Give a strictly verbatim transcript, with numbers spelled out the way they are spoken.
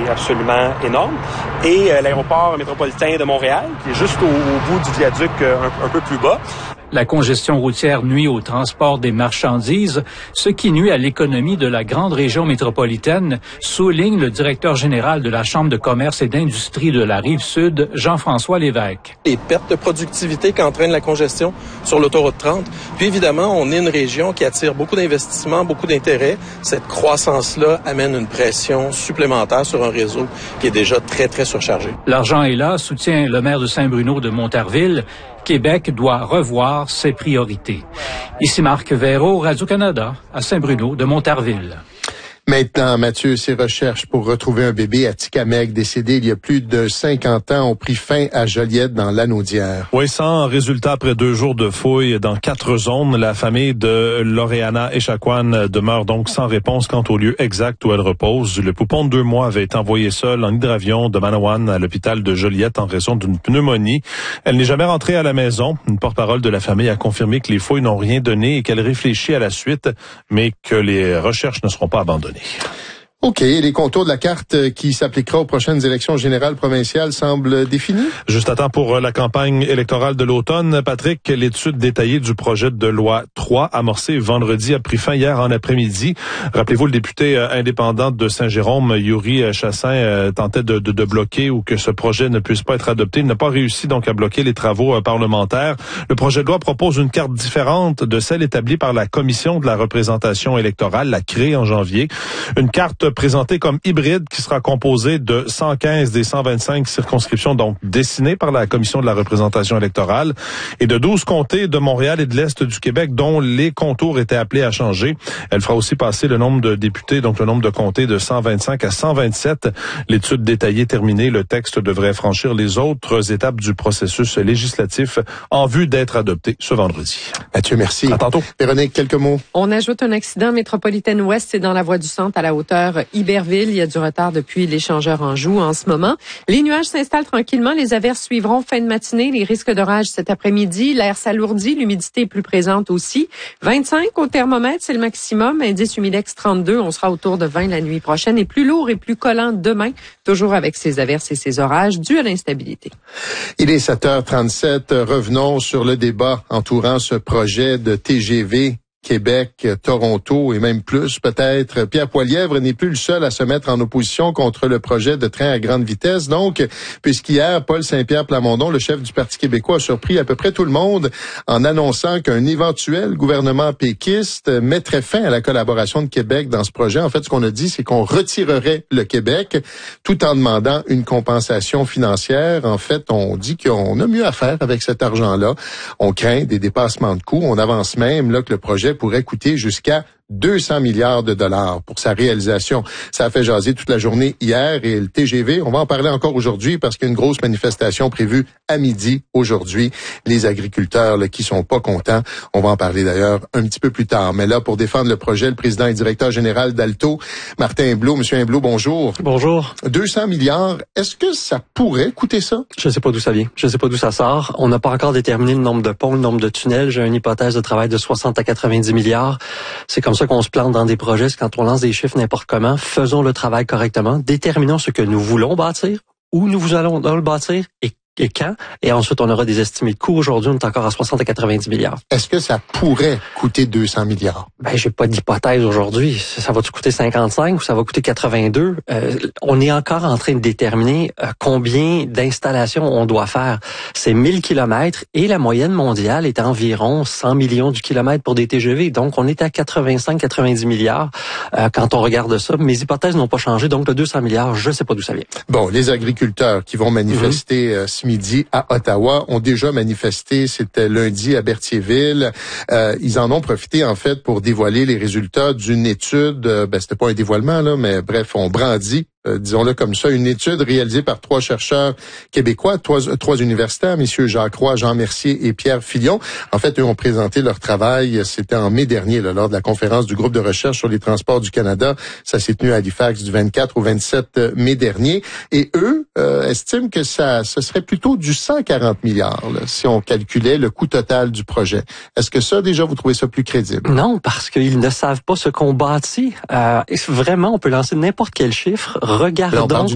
est absolument énorme. Et euh, l'aéroport métropolitain de Montréal, qui est juste au, au bout du viaduc euh, un, un peu plus bas. La congestion routière nuit au transport des marchandises, ce qui nuit à l'économie de la grande région métropolitaine, souligne le directeur général de la Chambre de commerce et d'industrie de la Rive-Sud, Jean-François Lévesque. Les pertes de productivité qu'entraîne la congestion sur l'autoroute trente. Puis évidemment, on est une région qui attire beaucoup d'investissements, beaucoup d'intérêt. Cette croissance-là amène une pression supplémentaire sur un réseau qui est déjà très, très surchargé. L'argent est là, soutient le maire de Saint-Bruno de Montarville. Québec doit revoir ses priorités. Ici Marc Véro, Radio-Canada, à Saint-Bruno de Montarville. Maintenant, Mathieu, ses recherches pour retrouver un bébé à Tikamek décédé il y a plus de cinquante ans ont pris fin à Joliette dans l'Anaudière. Oui, sans résultat après deux jours de fouilles dans quatre zones, la famille de Loreana Echaquan demeure donc sans réponse quant au lieu exact où elle repose. Le poupon de deux mois avait été envoyé seul en hydravion de Manawan à l'hôpital de Joliette en raison d'une pneumonie. Elle n'est jamais rentrée à la maison. Une porte-parole de la famille a confirmé que les fouilles n'ont rien donné et qu'elle réfléchit à la suite, mais que les recherches ne seront pas abandonnées. OK. Les contours de la carte qui s'appliquera aux prochaines élections générales provinciales semblent définis? Juste à temps pour la campagne électorale de l'automne. Patrick, l'étude détaillée du projet de loi trois amorcé vendredi a pris fin hier en après-midi. Rappelez-vous, le député indépendant de Saint-Jérôme, Yuri Chassin, euh, tentait de, de, de bloquer ou que ce projet ne puisse pas être adopté. Il n'a pas réussi donc à bloquer les travaux euh, parlementaires. Le projet de loi propose une carte différente de celle établie par la Commission de la représentation électorale, la C R E en janvier. Une carte présentée comme hybride qui sera composée de cent quinze des cent vingt-cinq circonscriptions donc dessinées par la Commission de la représentation électorale et de douze comtés de Montréal et de l'Est du Québec dont les contours étaient appelés à changer. Elle fera aussi passer le nombre de députés, donc le nombre de comtés de cent vingt-cinq à cent vingt-sept. L'étude détaillée terminée, le texte devrait franchir les autres étapes du processus législatif en vue d'être adopté ce vendredi. Mathieu, merci. À tantôt. Véronique, quelques mots. On ajoute un accident métropolitaine ouest, c'est dans la voie du centre à la hauteur Iberville. Il y a du retard depuis l'échangeur Anjou en ce moment. Les nuages s'installent tranquillement. Les averses suivront fin de matinée. Les risques d'orage cet après-midi. L'air s'alourdit. L'humidité est plus présente aussi. vingt-cinq au thermomètre, c'est le maximum. Indice humidex trente-deux. On sera autour de vingt la nuit prochaine. Et plus lourd et plus collant demain, toujours avec ces averses et ces orages dus à l'instabilité. Il est sept heures trente-sept. Revenons sur le débat entourant ce projet de T G V Québec, Toronto et même plus peut-être. Pierre Poilievre n'est plus le seul à se mettre en opposition contre le projet de train à grande vitesse. Donc, puisqu'hier, Paul Saint-Pierre Plamondon, le chef du Parti québécois, a surpris à peu près tout le monde en annonçant qu'un éventuel gouvernement péquiste mettrait fin à la collaboration de Québec dans ce projet. En fait, ce qu'on a dit, c'est qu'on retirerait le Québec tout en demandant une compensation financière. En fait, on dit qu'on a mieux à faire avec cet argent-là. On craint des dépassements de coûts. On avance même là que le projet pourrait coûter jusqu'à deux cents milliards de dollars pour sa réalisation. Ça a fait jaser toute la journée hier et le T G V, on va en parler encore aujourd'hui parce qu'il y a une grosse manifestation prévue à midi aujourd'hui. Les agriculteurs là, qui sont pas contents, on va en parler d'ailleurs un petit peu plus tard. Mais là, pour défendre le projet, le président et directeur général d'Alto, Martin Imblot. Monsieur Imblot, bonjour. Bonjour. deux cents milliards, est-ce que ça pourrait coûter ça? Je sais pas d'où ça vient. Je sais pas d'où ça sort. On n'a pas encore déterminé le nombre de ponts, le nombre de tunnels. J'ai une hypothèse de travail de soixante à quatre-vingt-dix milliards. C'est comme ça qu'on se plante dans des projets, c'est quand on lance des chiffres n'importe comment. Faisons le travail correctement, déterminons ce que nous voulons bâtir, où nous allons le bâtir et et quand, et ensuite on aura des estimés de coûts. Aujourd'hui, on est encore à soixante à quatre-vingt-dix milliards. Est-ce que ça pourrait coûter deux cents milliards? Ben, j'ai pas d'hypothèse aujourd'hui. Ça va-tu coûter cinquante-cinq ou ça va coûter quatre-vingt-deux? Euh, on est encore en train de déterminer euh, combien d'installations on doit faire. C'est mille kilomètres et la moyenne mondiale est à environ cent millions du kilomètre pour des T G V. Donc, on est à quatre-vingt-cinq à quatre-vingt-dix milliards euh, quand on regarde ça. Mes hypothèses n'ont pas changé, donc le deux cents milliards, je sais pas d'où ça vient. Bon, les agriculteurs qui vont manifester mm-hmm. euh, midi à Ottawa ont déjà manifesté, c'était lundi à Berthierville. Euh, ils en ont profité en fait pour dévoiler les résultats d'une étude, euh, ben c'était pas un dévoilement là, mais bref, on brandit Euh, disons-le comme ça, une étude réalisée par trois chercheurs québécois, trois, trois universitaires, messieurs Jacques Roy, Jean Mercier et Pierre Filion. En fait, eux ont présenté leur travail, c'était en mai dernier, là, lors de la conférence du groupe de recherche sur les transports du Canada. Ça s'est tenu à Halifax du vingt-quatre au vingt-sept mai dernier. Et eux euh, estiment que ça ce serait plutôt du cent quarante milliards, là, si on calculait le coût total du projet. Est-ce que ça, déjà, vous trouvez ça plus crédible? Non, parce qu'ils ne savent pas ce qu'on bâtit. Euh, vraiment, on peut lancer n'importe quel chiffre. Regardons